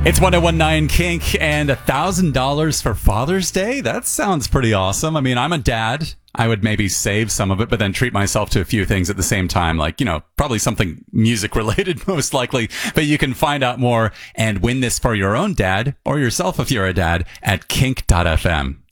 It's 1019 Kink and $1,000 for Father's Day. That sounds pretty awesome. I mean, I'm a dad. I would maybe save some of it, but then treat myself to a few things at the same time. Like, probably something music related, most likely. But you can find out more and win this for your own dad or yourself if you're a dad at kink.fm.